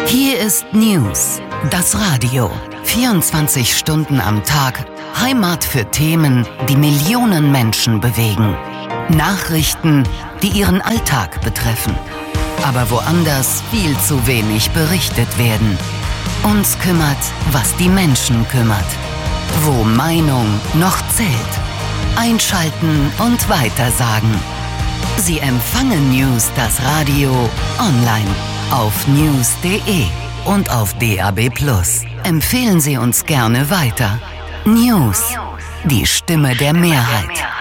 Hier ist News, das Radio. 24 Stunden am Tag, Heimat für Themen, die Millionen Menschen bewegen. Nachrichten, die ihren Alltag betreffen. Aber woanders viel zu wenig berichtet werden. Uns kümmert, was die Menschen kümmert. Wo Meinung noch zählt. Einschalten und weitersagen. Sie empfangen News, das Radio, online auf news.de und auf DAB+. Empfehlen Sie uns gerne weiter. News, die Stimme der Mehrheit.